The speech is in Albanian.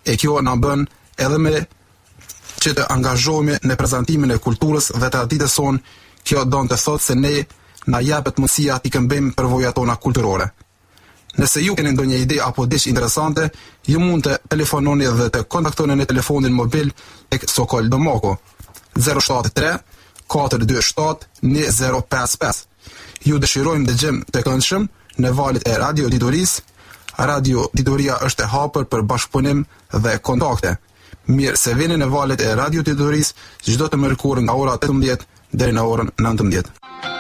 e kjo na bën edhe me që të angazhohemi në prezantimin e kulturës dhe traditës sonë. Kjo don të thotë se ne na japet mundësia t'i këmbejmë përvojat tona kulturore. Nëse ju keni ndonjë ide apo diçka interesante, ju mund të telefononi dhe të kontaktoni në telefonin mobil tek Sokol Domoko 073 427 2055. Ju dëshirojmë dëgjem të këndshëm në valët e Radio Ditoris. Radio Ditoria është e hapur për bashkëpunim dhe kontakte. Mirë se vini në valët e Radio Ditoris çdo të mërkurë nga ora 18 deri në orën 19.